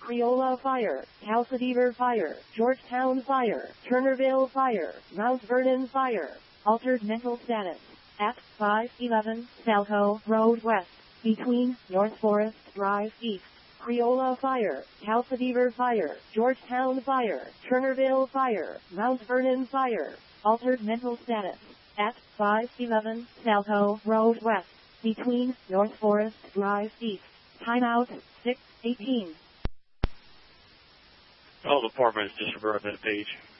Creola Fire, Calcadiver Fire, Georgetown Fire, Turnerville Fire, Mount Vernon Fire. Altered mental status. At 511 Salco Road West, between North Forest Drive East. Creola Fire, Calcadiver Fire, Georgetown Fire, Turnerville Fire, Mount Vernon Fire. Altered mental status. At 511 Salco Road West, between North Forest Drive East. Timeout 6:18. All departments just reverted that page.